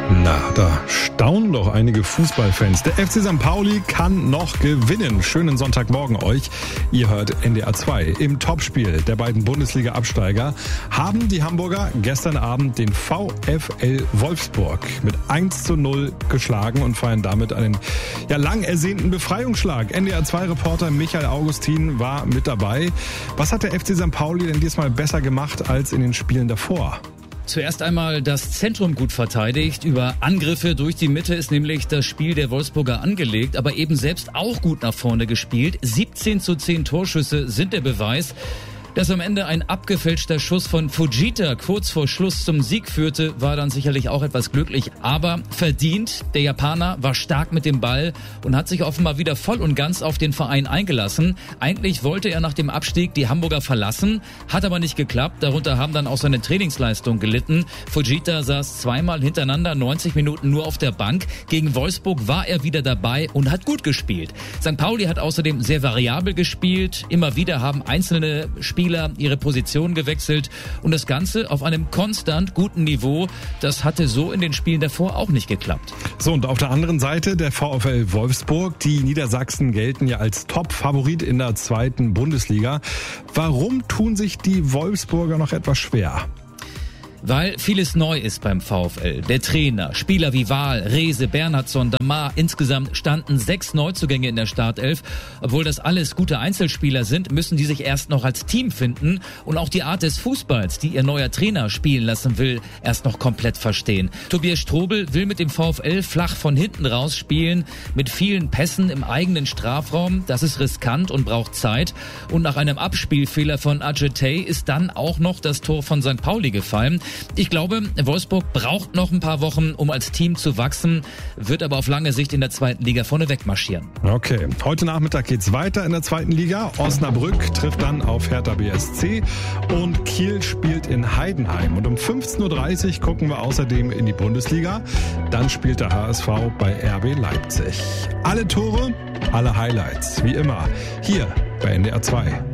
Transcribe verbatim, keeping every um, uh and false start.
Na, da staunen doch einige Fußballfans. Der F C Sankt Pauli kann noch gewinnen. Schönen Sonntagmorgen euch. Ihr hört N D R zwei. Im Topspiel der beiden Bundesliga-Absteiger haben die Hamburger gestern Abend den VfL Wolfsburg mit eins zu null geschlagen und feiern damit einen ja, lang ersehnten Befreiungsschlag. N D R zwei Reporter Michael Augustin war mit dabei. Was hat der F C Sankt Pauli denn diesmal besser gemacht als in den Spielen davor? Zuerst einmal das Zentrum gut verteidigt. Über Angriffe durch die Mitte ist nämlich das Spiel der Wolfsburger angelegt, aber eben selbst auch gut nach vorne gespielt. siebzehn zu zehn Torschüsse sind der Beweis. Dass am Ende ein abgefälschter Schuss von Fujita kurz vor Schluss zum Sieg führte, war dann sicherlich auch etwas glücklich, aber verdient. Der Japaner war stark mit dem Ball und hat sich offenbar wieder voll und ganz auf den Verein eingelassen. Eigentlich wollte er nach dem Abstieg die Hamburger verlassen, hat aber nicht geklappt. Darunter haben dann auch seine Trainingsleistungen gelitten. Fujita saß zweimal hintereinander neunzig Minuten nur auf der Bank. Gegen Wolfsburg war er wieder dabei und hat gut gespielt. Sankt Pauli hat außerdem sehr variabel gespielt. Immer wieder haben einzelne Spieler ihre Position gewechselt und das Ganze auf einem konstant guten Niveau. Das hatte so in den Spielen davor auch nicht geklappt. So, und auf der anderen Seite der VfL Wolfsburg. Die Niedersachsen gelten ja als Top-Favorit in der zweiten Bundesliga. Warum tun sich die Wolfsburger noch etwas schwer? Weil vieles neu ist beim VfL. Der Trainer, Spieler wie Wahl, Rehse, Bernhardsson, Damar. Insgesamt standen sechs Neuzugänge in der Startelf. Obwohl das alles gute Einzelspieler sind, müssen die sich erst noch als Team finden und auch die Art des Fußballs, die ihr neuer Trainer spielen lassen will, erst noch komplett verstehen. Tobias Strobel will mit dem VfL flach von hinten raus spielen, mit vielen Pässen im eigenen Strafraum. Das ist riskant und braucht Zeit. Und nach einem Abspielfehler von Adjetey ist dann auch noch das Tor von Sankt Pauli gefallen. Ich glaube, Wolfsburg braucht noch ein paar Wochen, um als Team zu wachsen, wird aber auf lange Sicht in der zweiten Liga vorne wegmarschieren. Okay, heute Nachmittag geht's weiter in der zweiten Liga. Osnabrück trifft dann auf Hertha B S C und Kiel spielt in Heidenheim. Und um fünfzehn Uhr dreißig gucken wir außerdem in die Bundesliga. Dann spielt der H S V bei R B Leipzig. Alle Tore, alle Highlights, wie immer, hier bei N D R zwei.